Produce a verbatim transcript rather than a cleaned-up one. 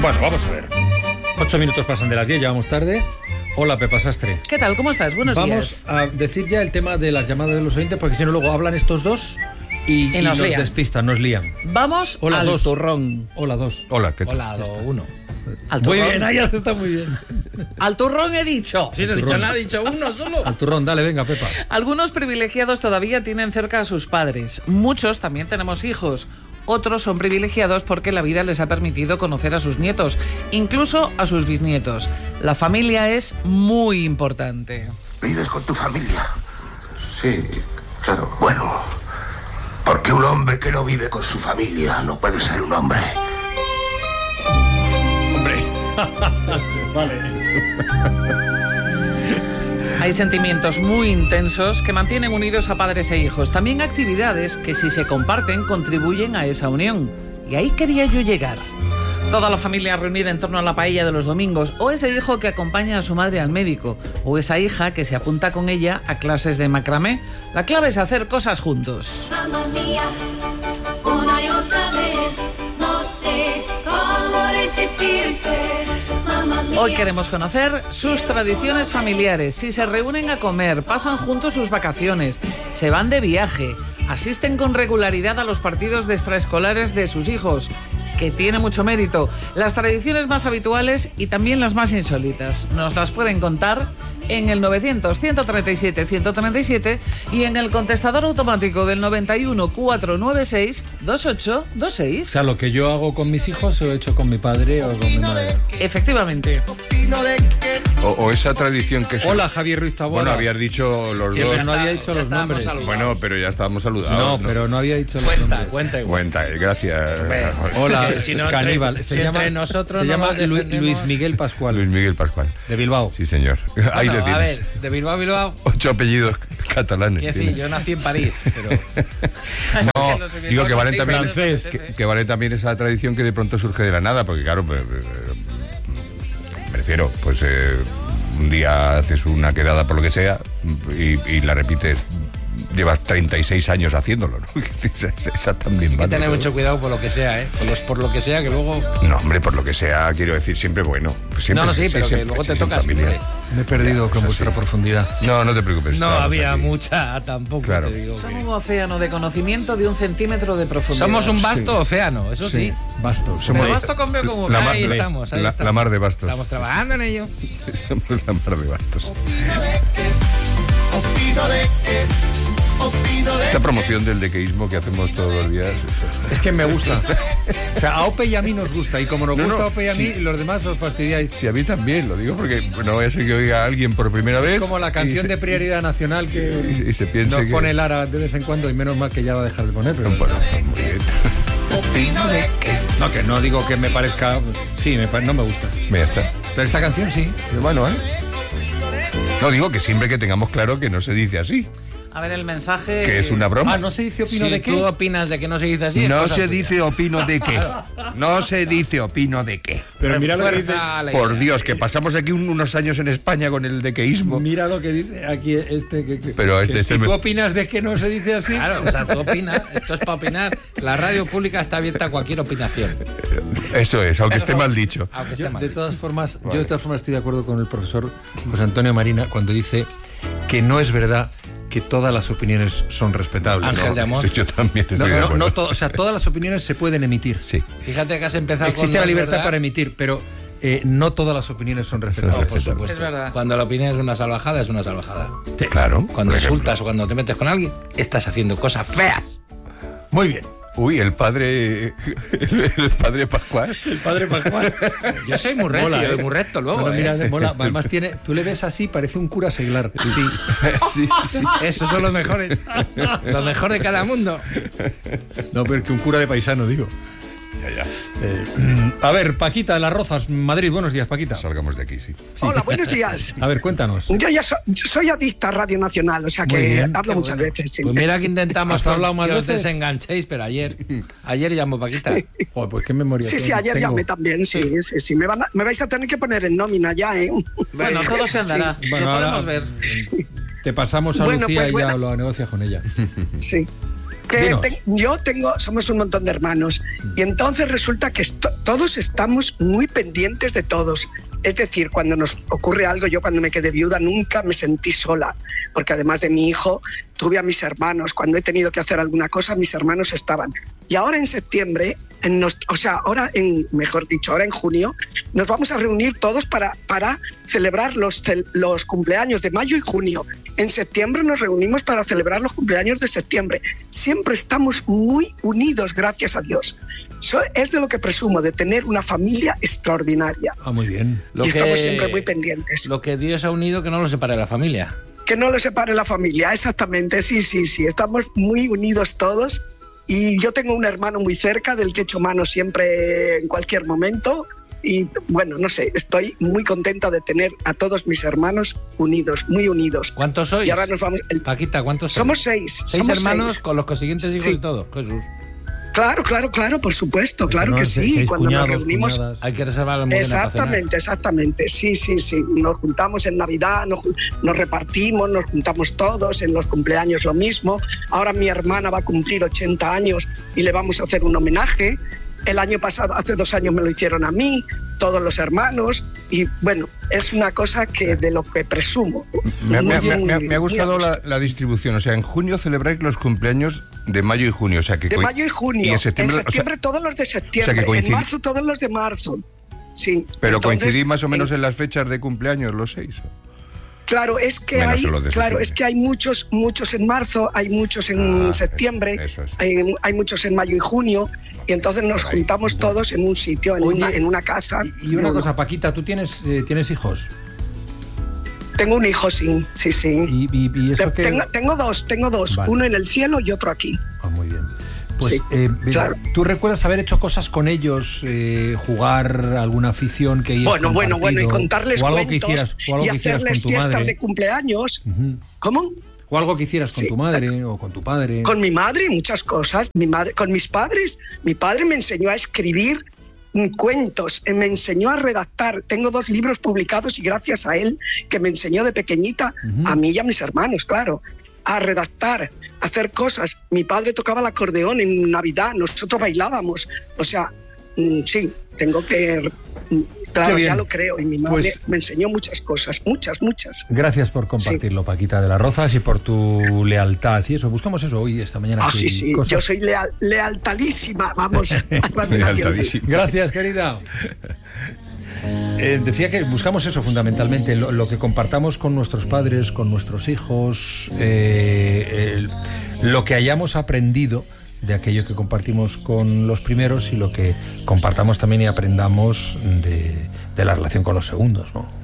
Bueno, vamos a ver. Ocho minutos pasan de las diez, ya vamos tarde. Hola, Pepa Sastre. ¿Qué tal? ¿Cómo estás? Buenos vamos días. Vamos a decir ya el tema de las llamadas de los oyentes, porque si no luego hablan estos dos y, y, y nos, nos despistan, nos lían. Vamos Hola, al dos. turrón. Hola, dos. Hola, ¿qué tal? Hola, do, uno. Al turrón. Muy bien, ahí está muy bien. Al turrón he dicho. Sí, no he dicho nada, he dicho uno solo. Al turrón, dale, venga, Pepa. Algunos privilegiados todavía tienen cerca a sus padres. Muchos también tenemos hijos. Otros son privilegiados porque la vida les ha permitido conocer a sus nietos, incluso a sus bisnietos. La familia es muy importante. ¿Vives con tu familia? Sí, claro. Bueno, porque un hombre que no vive con su familia no puede ser un hombre. Hombre. Vale. Hay sentimientos muy intensos que mantienen unidos a padres e hijos. También actividades que, si se comparten, contribuyen a esa unión. Y ahí quería yo llegar. Toda la familia reunida en torno a la paella de los domingos, o ese hijo que acompaña a su madre al médico, o esa hija que se apunta con ella a clases de macramé. La clave es hacer cosas juntos. Mamma mía, una y otra vez, no sé cómo resistirte. Hoy queremos conocer sus tradiciones familiares, si se reúnen a comer, pasan juntos sus vacaciones, se van de viaje, asisten con regularidad a los partidos de extraescolares de sus hijos, que tiene mucho mérito, las tradiciones más habituales y también las más insólitas. Nos las pueden contar en el novecientos, ciento treinta y siete, ciento treinta y siete y en el contestador automático del noventa y uno, cuatrocientos noventa y seis, veintiocho veintiséis. O sea, lo que yo hago con mis hijos lo he hecho con mi padre o con mi madre. Efectivamente. O, o esa tradición que... Hola, Javier Ruiz Taboada. Bueno, habías dicho los Sí, dos. pero no había dicho Ya los nombres. saludados. Bueno, pero ya estábamos saludados. No, ¿no? pero no había dicho los Cuenta, nombres. cuenta igual. Cuenta, gracias. Hola, Si no, entre- caníbal. si Se entre llama, nosotros se no llama nos Lu- defendemos. Luis Miguel Pascual, Luis Miguel Pascual. de Bilbao. Sí, señor. Ahí Bueno, le a tienes. ver, de Bilbao a Bilbao, Ocho apellidos catalanes. quiero tiene. decir, yo nací en París, pero... No, Los de Bilbao digo que no vale se también, dicen francés. que, que vale también esa tradición que de pronto surge de la nada, porque claro, pues, eh, me refiero, pues eh, un día haces una quedada por lo que sea y, y la repites, llevas treinta y seis años haciéndolo, ¿no? esa, esa también Hay que vale. tener ¿no? mucho cuidado por lo que sea, ¿eh? Por, los, por lo que sea, que luego... No, hombre, por lo que sea, quiero decir, siempre bueno. Siempre, No, no, sí, pero que siempre, luego te sí, toca en familia. siempre. Me he perdido con vuestra profundidad. No, no te preocupes. No estamos había aquí. mucha tampoco, Claro. te digo. Son que- un océano de conocimiento de un centímetro de profundidad. Somos un vasto Sí. océano, eso sí. Bastos. Pero Somos basto con B como la B. mar, Ahí la- estamos, ahí la, estamos. la mar de bastos. Estamos trabajando en ello. Somos la mar de bastos. Esta promoción del dequeísmo que hacemos todos los días. Es que me gusta. O sea, a Ope y a mí nos gusta. Y como nos No, gusta no, a Ope y a mí, sí. los demás os fastidiáis. Sí, a mí también, lo digo porque no vaya a ser que oiga a alguien por primera vez. Es como la canción y de se- prioridad nacional que y se- y se piense nos que- pone Lara de vez en cuando y menos mal que ya va a dejar de poner. Pero Bueno, muy bien. no, que no digo que me parezca. Sí, me, pa- no me gusta. Ya está. Pero esta canción sí. Bueno, ¿eh? No, digo que siempre que tengamos claro que no se dice así, A ver, el mensaje... que es una broma. Ah, no se dice opino Si de qué. tú opinas de que no se dice así, es No cosa se tuya. dice opino de qué. No se dice opino de qué. Pero mira lo que dice. Refuerza la Por idea. Dios, que pasamos aquí un- unos años en España con el dequeísmo. Mira lo que dice aquí este. Que, que- Pero este- que este si me- tú opinas de que no se dice así. Claro, o sea, tú opinas, esto es para opinar. La radio pública está abierta a cualquier opinación, Eso es, aunque esté mal dicho. aunque esté Yo, mal de dicho. todas formas, Vale. yo de todas formas estoy de acuerdo con el profesor José Antonio Marina cuando dice que no es verdad que todas las opiniones son respetables. Ángel ¿no? de amor. Sí, yo también estoy No, de no, acuerdo. no to- o sea, todas las opiniones se pueden emitir. Sí. Fíjate que has empezado con Existe no la es libertad verdad. para emitir, pero eh, no todas las opiniones son No, respetables. por supuesto. Es verdad. Cuando la opinión es una salvajada, es una salvajada. Sí, claro. Cuando por ejemplo. insultas o cuando te metes con alguien, estás haciendo cosas feas. Muy bien. Uy, el padre. El, el padre Pascual. El padre Pascual. Yo soy muy recio Mola, y ¿eh? muy recto luego. Bueno, ¿eh? mira, mola. Además tiene, tú le ves así, parece un cura seglar. Sí. Sí, sí, sí. Esos son los mejores. Lo mejor de cada mundo. No, pero que un cura de paisano, digo. Ya, ya. Eh, a ver, Paquita de Las Rozas, Madrid. Buenos días, Paquita. Salgamos de aquí, sí. Hola, buenos días. A ver, cuéntanos. Yo ya so- yo soy adicta a Radio Nacional, o sea Muy que bien, hablo qué muchas bueno. veces. Sí. Pues mira que intentamos ¿Has hablado más que os veces? desenganchéis, pero ayer, ayer llamó Paquita. Joder, pues qué memoria. Sí, sí, tengo. ayer llamé también, sí, sí, sí. Me, van a- me vais a tener que poner en nómina ya, ¿eh? Bueno, todo se andará. Bueno, Lo ahora podemos ver. te pasamos a Bueno, Lucía pues y ya bueno. lo negocias con ella. Sí. Que te, yo tengo, somos un montón de hermanos y entonces resulta que esto, todos estamos muy pendientes de todos. Es decir, cuando nos ocurre algo, yo cuando me quedé viuda nunca me sentí sola, porque además de mi hijo, tuve a mis hermanos. Cuando he tenido que hacer alguna cosa, mis hermanos estaban. Y ahora en septiembre, en nos, o sea, ahora en, mejor dicho, ahora en junio, nos vamos a reunir todos para, para celebrar los, los cumpleaños de mayo y junio. En septiembre nos reunimos para celebrar los cumpleaños de septiembre. Siempre estamos muy unidos, gracias a Dios. So, es de lo que presumo, de tener una familia extraordinaria. Ah, muy bien. Lo y que, estamos siempre muy pendientes. Lo que Dios ha unido, que no lo separe la familia. Que no lo separe la familia, exactamente. Sí, sí, sí. Estamos muy unidos todos. Y yo tengo un hermano muy cerca, del que echo mano siempre en cualquier momento. Y bueno, no sé, estoy muy contenta de tener a todos mis hermanos unidos, muy unidos. ¿Cuántos sois? Y ahora nos vamos... El... Paquita, ¿cuántos sois? Somos seis. ¿Seis somos hermanos seis. con los consiguientes hijos Sí. y todo? Jesús. Claro, claro, claro, por supuesto, claro No, que seis sí. Cuando cuñados, nos reunimos... cuñadas. Hay que reservar la morena para cenar. Exactamente, exactamente. Sí, sí, sí. Nos juntamos en Navidad, nos, nos repartimos, nos juntamos todos, en los cumpleaños lo mismo. Ahora mi hermana va a cumplir ochenta años y le vamos a hacer un homenaje. El año pasado, hace dos años me lo hicieron a mí, todos los hermanos, y bueno, es una cosa que de lo que presumo. Me, me- Muy, me- me- muy- me ha gustado muy a la, gusto. la distribución. O sea, en junio celebráis los cumpleaños de mayo y junio. O sea, que De coi- mayo y junio. Y en septiembre, o sea, septiembre todos los de septiembre. que coincidi- En marzo todos los de marzo. Sí. pero Entonces, coincidís más o menos en- en las fechas de cumpleaños, los seis. Claro, es que Menos hay, en los de claro, septiembre. es que hay muchos, muchos en marzo, hay muchos en Ah, septiembre, eso, eso es. Hay, hay muchos en mayo y junio, y entonces nos Por ahí. juntamos todos en un sitio, en, Oye, una, en una casa. Y, y una Yo- cosa, Paquita, ¿tú tienes, eh, tienes hijos? Tengo un hijo, sí, sí, sí. Y, y- y eso que... tengo, tengo dos, tengo dos, Vale. uno en el cielo y otro aquí. Ah, muy bien. Pues, Sí, eh, claro. ¿tú recuerdas haber hecho cosas con ellos, eh, jugar alguna afición que hayas Bueno, bueno, bueno, y compartido? contarles o algo cuentos que hicieras, o algo y que hicieras hacerles con tu fiestas madre? de cumpleaños. Ujú. ¿Cómo? O algo que hicieras con Sí. tu madre o con tu padre. Con mi madre, muchas cosas. Mi madre, con mis padres, mi padre me enseñó a escribir mm, cuentos, eh, me enseñó a redactar. Tengo dos libros publicados y gracias a él, que me enseñó de pequeñita, Ujú. a mí y a mis hermanos, claro, a redactar, a hacer cosas. Mi padre tocaba el acordeón en Navidad, nosotros bailábamos. O sea, mm, sí, tengo que... mm, Claro, bien. ya lo creo. Y mi madre Pues- me enseñó muchas cosas, muchas, muchas. Gracias por compartirlo, Paquita de las Rozas, y por tu lealtad. Y eso, buscamos eso hoy, esta mañana. Ah, aquí, sí, sí, cosas. yo soy leal, lealtadísima, vamos. Lealtadísimo. Gracias, querida. Eh, decía que buscamos eso fundamentalmente, lo, lo que compartamos con nuestros padres, con nuestros hijos, eh, el- lo que hayamos aprendido de aquello que compartimos con los primeros y lo que compartamos también y aprendamos de, de la relación con los segundos, ¿no?